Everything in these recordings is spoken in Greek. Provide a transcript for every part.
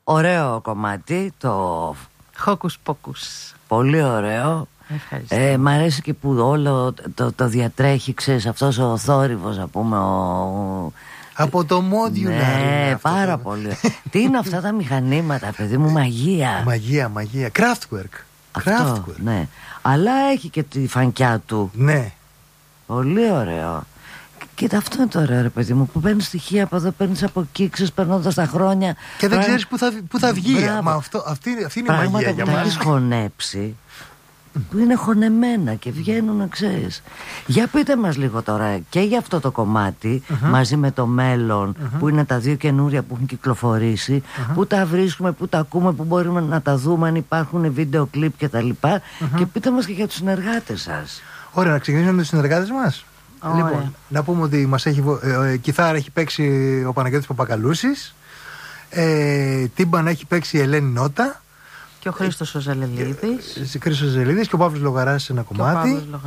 Ωραίο κομμάτι, το Hocus Pocus. πολύ ωραίο. Μ' αρέσει και που όλο το διατρέχει, ξέρεις, αυτός ο θόρυβος, να πούμε, από το modular. Ναι, πάρα πολύ. Τι είναι αυτά τα μηχανήματα, παιδί μου, μαγεία. Μαγεία. Kraftwerk. Αυτό, ναι. Αλλά έχει και τη φανκιά του. Ναι. Πολύ ωραίο. Κοίτα, αυτό είναι το ωραίο, ρε παιδί μου, που παίρνεις στοιχεία από εδώ, παίρνεις από εκεί, ξέρεις, περνώντας τα χρόνια. Και δεν ξέρεις που θα βγει. Μα αυτή είναι η μαγεία για μας. Πράγματα που έχεις χωνέψει, που είναι χωνεμένα και βγαίνουν, ξέρεις. Για πείτε μας λίγο τώρα και για αυτό το κομμάτι, μαζί με το μέλλον, που είναι τα δύο καινούρια που έχουν κυκλοφορήσει, που τα βρίσκουμε, που τα ακούμε, που μπορούμε να τα δούμε, αν υπάρχουν βίντεο κλιπ και τα λοιπά. Και πείτε μας και για τους συνεργάτες σας. Ωραία, να ξεκινήσουμε με τους συνεργάτες μας. Λοιπόν, να πούμε ότι μας έχει κιθάρα έχει παίξει ο Παναγιώτης Παπακαλούσης, τύμπανα έχει παίξει η Ελένη Νότα και ο Χρήστος ο Ζελελίδης. Χρήστος Ζελελίδης και ο Παύλος Λογαράς σε ένα κομμάτι. Και ο Παύλος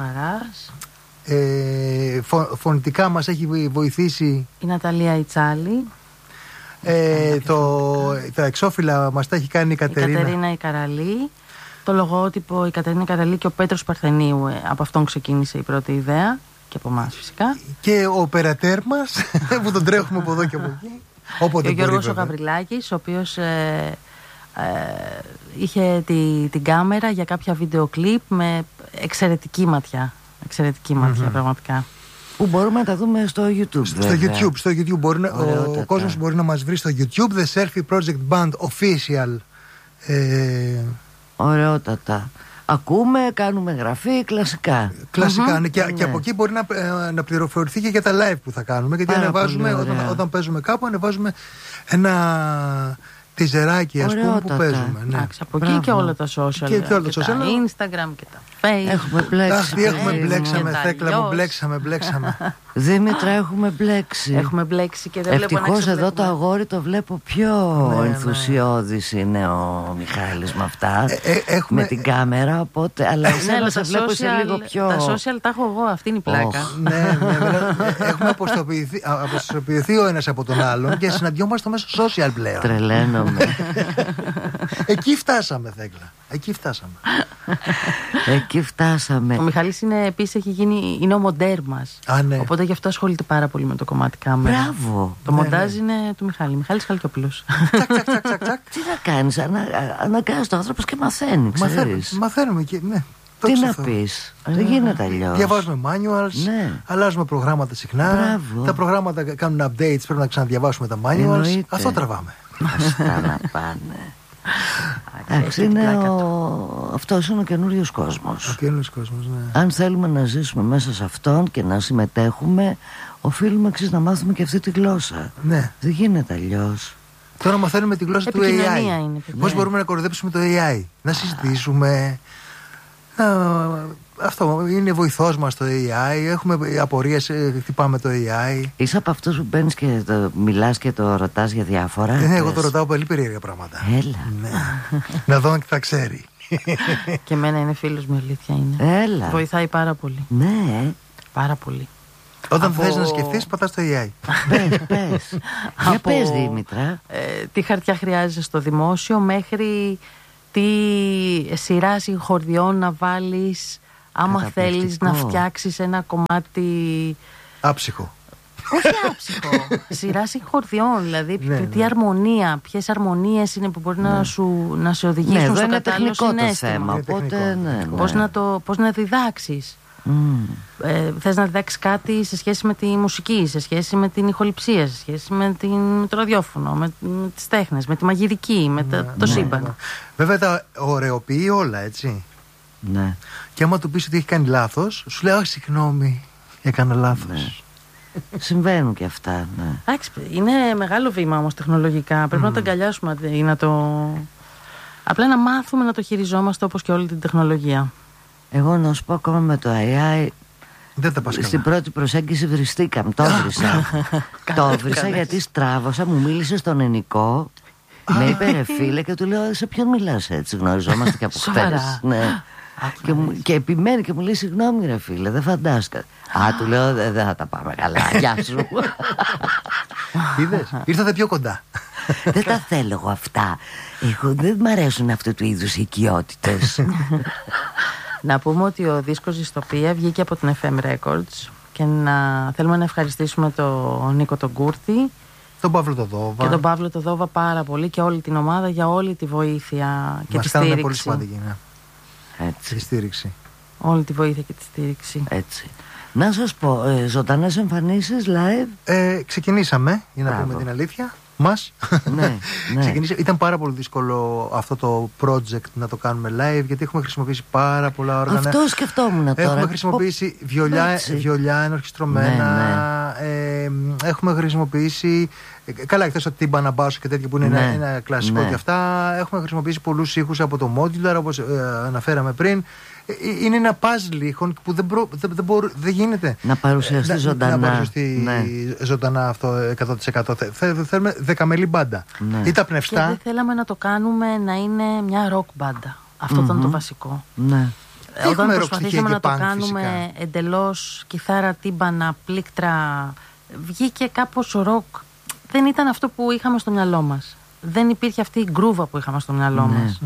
Λογαράς. Φωνητικά μας έχει βοηθήσει η Ναταλία Ιτσάλη. Τα εξώφυλλα μας τα έχει κάνει η Κατερίνα η Καραλή. Το λογότυπο η Κατερίνα Καραλή και ο Πέτρος Παρθενίου. Από αυτόν ξεκίνησε η πρώτη ιδέα. Και από εμάς φυσικά. Και ο οπερατέρ μας που τον τρέχουμε από εδώ και από εκεί. Και ο Γιώργος ο Γαβριλάκης, ο οποίος είχε την κάμερα για κάποια βίντεο κλιπ με εξαιρετική ματιά. Εξαιρετική ματιά, πραγματικά. Που μπορούμε να τα δούμε στο YouTube. Στο YouTube ο κόσμος μπορεί να μας βρει στο YouTube. The Selfie Project Band Official. Ωραιότατα. Ακούμε, κάνουμε γραφή, κλασικά. Ναι. Και από εκεί μπορεί να πληροφορηθεί και για τα live που θα κάνουμε. Γιατί όταν παίζουμε κάπου, ανεβάζουμε ένα τιζεράκι, ας πούμε, που παίζουμε. Ναι. Από εκεί και όλα τα social. Και τα Instagram και τα Facebook. Έχουμε μπλέξει. Αχ, τι έχουμε μπλέξαμε, Θέκλα μου, μπλέξαμε. Δήμητρα, έχουμε μπλέξει. Έχουμε μπλέξει και δεν βλέπω να ευτυχώς εδώ το αγόρι το βλέπω πιο ενθουσιώδης είναι ο Μιχάλης με αυτά. Με την κάμερα, οπότε. Αλλά εσένα σε βλέπω σε λίγο πιο. Τα social τα έχω εγώ, αυτή είναι η πλάκα. Ναι, έχουμε αποστοποιηθεί ο ένας από τον άλλον και συναντιόμαστε μέσα στο social πλέον. Τρελαίνομαι. Εκεί φτάσαμε, Θέκλα. Εκεί φτάσαμε. Ο Μιχάλης επίσης είναι ο μοντέρ μας. Ναι. Οπότε γι' αυτό ασχολείται πάρα πολύ με το κομμάτι κάμερα. Μπράβο. Το μοντάζ είναι του Μιχάλη. Μιχάλης Χαλκιόπουλος. Τι να κάνεις, αναγκάζει το άνθρωπος και μαθαίνει, ξέρεις. Μαθαίνουμε και ναι. Τι να πεις, δεν γίνεται αλλιώς. Διαβάζουμε manuals, αλλάζουμε προγράμματα συχνά. Μπράβο. Τα προγράμματα κάνουν updates, πρέπει να ξαναδιαβάσουμε τα manuals. Αυτό τραβάμε. Αυτά να πάνε. Εντάξει, αυτός είναι ο καινούριος κόσμος. Ο καινούριος κόσμος, ναι. Αν θέλουμε να ζήσουμε μέσα σε αυτόν και να συμμετέχουμε, οφείλουμε να μάθουμε και αυτή τη γλώσσα. Ναι. Δεν γίνεται αλλιώς. Τώρα μαθαίνουμε τη γλώσσα του AI. Πώς μπορούμε να κοροϊδέψουμε το AI, να συζητήσουμε. Αυτό είναι βοηθός μας το AI. Έχουμε απορίες, χτυπάμε το AI. Είσαι από αυτούς που μπαίνεις και μιλάς και το ρωτάς για διάφορα. Ναι, εγώ το ρωτάω πολύ περίεργα πράγματα. Έλα. Ναι. Να δω αν θα ξέρει. Και εμένα είναι φίλος μου, αλήθεια είναι. Έλα. Βοηθάει πάρα πολύ. Ναι. Πάρα πολύ. Όταν θες να σκεφτείς, πατάς το AI. Πες. Για πες, Δήμητρα. Τι χαρτιά χρειάζεσαι στο δημόσιο, μέχρι τι σειρά συγχορδιών να βάλεις, άμα θέλεις να φτιάξεις ένα κομμάτι άψυχο. Όχι άψυχο. Σειρά συγχορδιών, δηλαδή τι αρμονία, ποιες αρμονίες είναι που μπορεί να σε οδηγήσουν στο κατάλληλο συναίσθημα. Πώς να διδάξεις. Θες να διδάξεις κάτι σε σχέση με τη μουσική, σε σχέση με την ηχοληψία, σε σχέση με το ραδιόφωνο, με τις τέχνες, με τη μαγειρική, με το σύμπαν. Βέβαια τα ωρεοποιεί όλα, έτσι. Ναι. Και άμα του πεις ότι έχει κάνει λάθος, σου λέει συγγνώμη, έκανα λάθος. Συμβαίνουν και αυτά, ναι. Εντάξει, είναι μεγάλο βήμα όμως τεχνολογικά. Πρέπει να το αγκαλιάσουμε ή να το. Απλά να μάθουμε να το χειριζόμαστε όπως και όλη την τεχνολογία. Εγώ να σου πω, ακόμα με το AI, δεν τα πας στην πρώτη προσέγγιση βριστήκαμε. Το έβρισα. Το έβρισα γιατί στράβωσα, μου μίλησε στον ενικό. Με είπε ρε φίλε και του λέω σε ποιον μιλάς έτσι, γνωριζόμαστε και από χθες. Ναι. Και επιμένει και μου λέει συγγνώμη ρε φίλε, δεν φαντάστηκα. Του λέω δεν θα τα πάμε καλά. Γεια σου. Είδες, ήρθατε πιο κοντά. Δεν τα θέλω εγώ αυτά. Δεν μ' αρέσουν αυτού του είδους οι οικειότητες. Να πούμε ότι ο δίσκος Δυστοπία βγήκε από την FM Records και θέλουμε να ευχαριστήσουμε τον Νίκο τον Κούρτη, τον Παύλο το Δόβα και τον Παύλο το Δόβα πάρα πολύ και όλη την ομάδα για όλη τη βοήθεια και τη στήριξη. Μας πολύ σημαντική, ναι. Έτσι. Τη στήριξη. Όλη τη βοήθεια και τη στήριξη. Έτσι. Να σας πω, ζωντανές εμφανίσεις live. Ξεκινήσαμε, για να πούμε την αλήθεια. Μας. Ναι. Ήταν πάρα πολύ δύσκολο αυτό το project να το κάνουμε live, γιατί έχουμε χρησιμοποιήσει πάρα πολλά όργανα. Αυτό σκεφτόμουν τώρα. Έχουμε χρησιμοποιήσει βιολιά ενορχιστρωμένα. Έχουμε χρησιμοποιήσει. Καλά, εκτός από τύμπανα, μπάσο και τέτοια που είναι ένα κλασικό και αυτά. Έχουμε χρησιμοποιήσει πολλούς ήχους από το modular, όπως αναφέραμε πριν. Είναι ένα puzzle ήχων που δεν γίνεται να παρουσιαστεί ζωντανά. Να παρουσιαστεί ζωντανά αυτό 100%. Θέλουμε δεκαμελή μπάντα. Ή τα πνευστά. Και δεν θέλαμε να το κάνουμε να είναι μια rock μπάντα. Αυτό ήταν το βασικό. Ναι. Όταν προσπαθήσαμε να το κάνουμε εντελώς κιθάρα, τύμπανα, πλήκτρα, βγήκε κάπως rock. Δεν ήταν αυτό που είχαμε στο μυαλό μας. Δεν υπήρχε αυτή η γκρούβα που είχαμε στο μυαλό μας.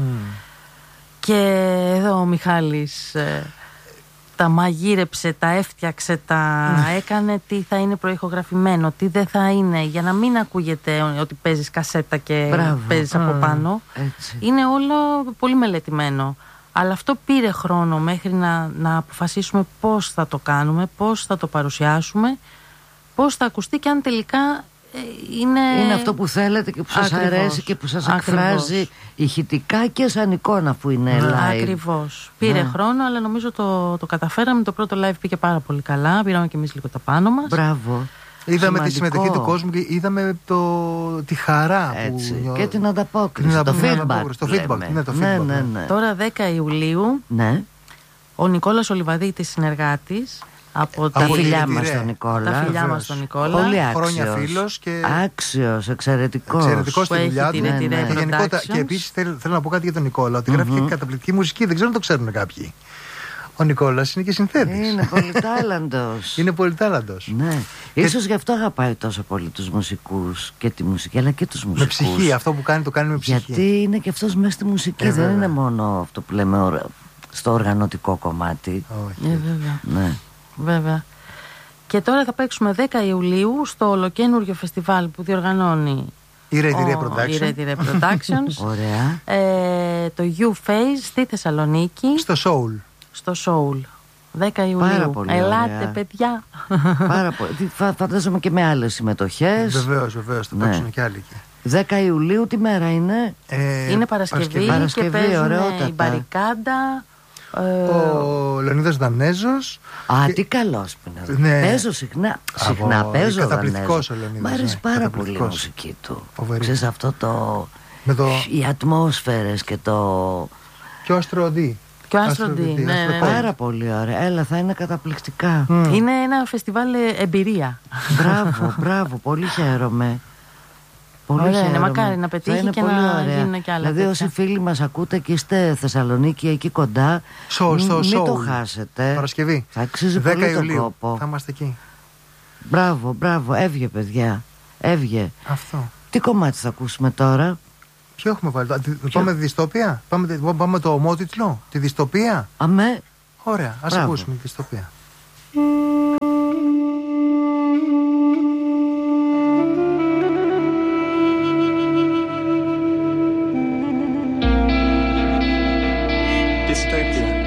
Και εδώ ο Μιχάλης τα μαγείρεψε, τα έφτιαξε, τα έκανε τι θα είναι προηχογραφημένο, τι δεν θα είναι, για να μην ακούγεται ότι παίζεις κασέτα και παίζεις από πάνω. Έτσι. Είναι όλο πολύ μελετημένο. Αλλά αυτό πήρε χρόνο μέχρι να αποφασίσουμε πώς θα το κάνουμε, πώς θα το παρουσιάσουμε, πώς θα ακουστεί και αν τελικά είναι αυτό που θέλετε και που σας αρέσει και που σας εκφράζει ηχητικά και σαν εικόνα, αφού είναι live. Ακριβώς. Πήρε χρόνο, αλλά νομίζω το καταφέραμε. Το πρώτο live πήγε πάρα πολύ καλά. Πήραμε και εμείς λίγο τα πάνω μας. Μπράβο. Είδαμε τη συμμετοχή του κόσμου και είδαμε τη χαρά που... και την ανταπόκριση, το feedback. Ναι. Τώρα 10 Ιουλίου ο Νικόλας Ολιβαδίτης, συνεργάτης, από τα φιλιά μας στον Νικόλα. Τα φιλιά μας στον Νικόλα. Πολύ άξιος. Χρόνια φίλος και άξιος, εξαιρετικός. Εξαιρετικός στη δουλειά του. Και επίσης θέλω να πω κάτι για τον Νικόλα, ότι γράφει και καταπληκτική μουσική. Δεν ξέρω αν το ξέρουν κάποιοι. Ο Νικόλας είναι και συνθέτης. Είναι πολυτάλαντος. Είναι πολυτάλαντος. Ναι. Ίσως γι' αυτό αγαπάει τόσο πολύ τους μουσικούς και τη μουσική, αλλά και τους μουσικούς. Με ψυχή, αυτό που κάνει το κάνει με ψυχή. Γιατί είναι και αυτός μέσα στη μουσική, δεν είναι μόνο αυτό που λέμε στο οργανωτικό κομμάτι. Βέβαια. Ναι. Βέβαια. Και τώρα θα παίξουμε 10 Ιουλίου στο ολοκένουργιο φεστιβάλ που διοργανώνει η Red Productions. Ωραία. Το U-Phase στη Θεσσαλονίκη. Στο Soul. 10 Ιουλίου. Πάρα πολύ Ελάτε, ωραία. παιδιά. Πάρα πολύ. Φαντάζομαι και με άλλες συμμετοχές. Βεβαίως, θα παίξουν και άλλοι εκεί. 10 Ιουλίου τι μέρα είναι? Είναι Παρασκευή και παίζουν η Μπαρικάντα. Ο Λεωνίδας Δανέζος. Τι καλός που είναι. Ναι. Παίζω συχνά παίζω. Καταπληκτικός ο Λεωνίδας. Μ' αρέσει πάρα πολύ η μουσική του. Ξέρεις αυτό οι ατμόσφαιρες και το... Και ο Αστροδί. Ναι. Πάρα πολύ ωραία. Έλα, θα είναι καταπληκτικά. Είναι ένα φεστιβάλ εμπειρία. Μπράβο, πολύ χαίρομαι. Ωραία, μακάρι να πετύχει και να γίνουν και άλλα. Δηλαδή, όσοι φίλοι μας ακούτε και είστε Θεσσαλονίκη εκεί κοντά, μην το χάσετε. Παρασκευή. Θα αξίζει πολύ τον κόπο. Θα είμαστε εκεί. Μπράβο, έβγε παιδιά. Έβγε. Αυτό. Τι κομμάτι θα ακούσουμε τώρα? Ποιο έχουμε βάλει? Πάμε τη δυστοπία. Πάμε το ομότιτλο. Τη δυστοπία. Αμέ. Ωραία, ας ακούσουμε τη δυστοπία. Dystopia.